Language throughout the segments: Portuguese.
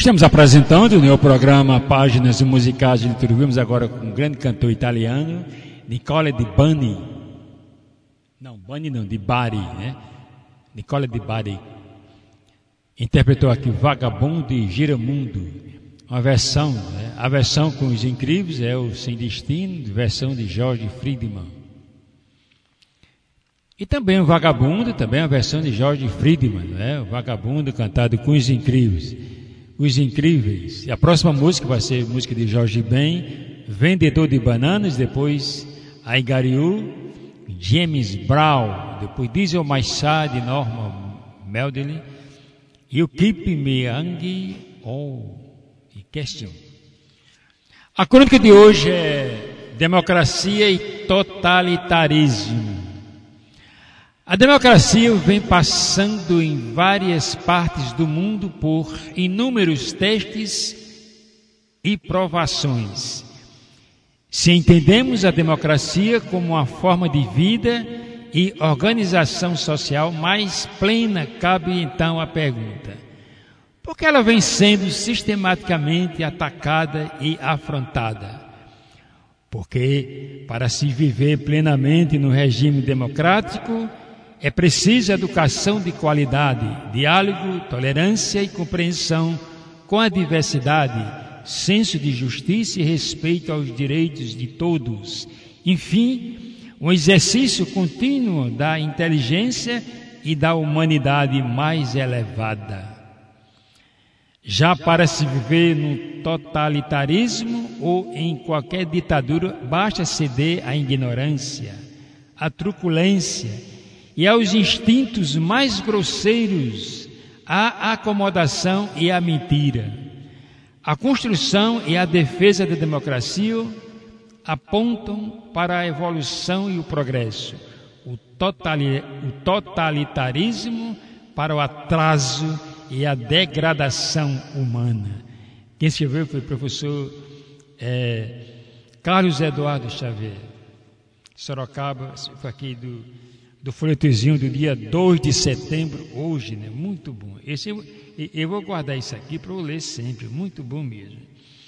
Estamos apresentando o programa Páginas Musicais de Liturgia. Vimos agora com um grande cantor italiano, Nicola Di Bari. Não, Bani não, Di Bari, né? Nicola Di Bari. Interpretou aqui Vagabundo e Giramundo. Uma versão, né? A versão com os incríveis é o Sem Destino, versão de Jorge Friedman. E também o Vagabundo, também a versão de Jorge Friedman, né? O Vagabundo cantado com os incríveis. Os Incríveis. E a próxima música vai ser música de Jorge Ben, Vendedor de Bananas, depois I Got You, James Brown, depois Diesel My Side, Norma Melody, You Keep Me Young, e Question. A crônica de hoje é Democracia e Totalitarismo. A democracia vem passando em várias partes do mundo por inúmeros testes e provações. Se entendemos a democracia como uma forma de vida e organização social mais plena, cabe então a pergunta: por que ela vem sendo sistematicamente atacada e afrontada? Porque para se viver plenamente no regime democrático, é preciso educação de qualidade, diálogo, tolerância e compreensão com a diversidade, senso de justiça e respeito aos direitos de todos. Enfim, um exercício contínuo da inteligência e da humanidade mais elevada. Já para se viver no totalitarismo ou em qualquer ditadura, basta ceder à ignorância, à truculência e aos instintos mais grosseiros, à acomodação e à mentira. A construção e a defesa da democracia apontam para a evolução e o progresso, o totalitarismo para o atraso e a degradação humana. Quem escreveu foi o professor Carlos Eduardo Xavier, Sorocaba, foi aqui do folhetinho do dia 2 de setembro, hoje, né? Muito bom. Esse eu vou guardar isso aqui para eu ler sempre, muito bom mesmo.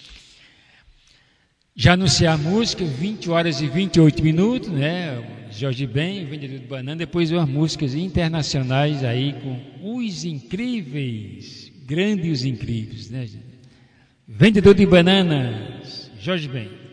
Já anunciar a música, 20 horas e 28 minutos, né? Jorge Ben, Vendedor de Banana, depois umas músicas internacionais aí com os incríveis, grandes os incríveis, né? Vendedor de Bananas, Jorge Ben.